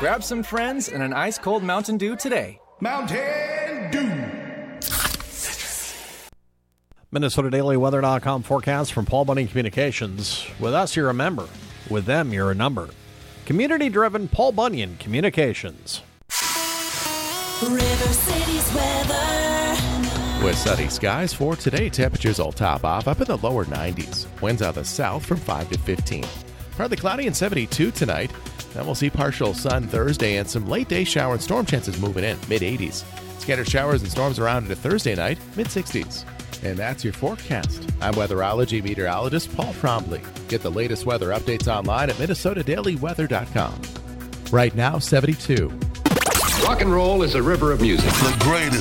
Grab some friends and an ice-cold Mountain Dew today. Mountain Dew. MinnesotaDailyWeather.com forecast from Paul Bunyan Communications. With us, you're a member. With them, you're a number. Community-driven Paul Bunyan Communications. River City's weather. With sunny skies for today, temperatures will top off up in the lower 90s. Winds out of the south from 5 to 15. Partly cloudy and 72 tonight. Then we'll see partial sun Thursday and some late-day shower and storm chances moving in, mid-80s. Scattered showers and storms around into Thursday night, mid-60s. And that's your forecast. I'm weatherology meteorologist Paul Trombley. Get the latest weather updates online at MinnesotaDailyWeather.com. Right now, 72. Rock and roll is a river of music. The greatest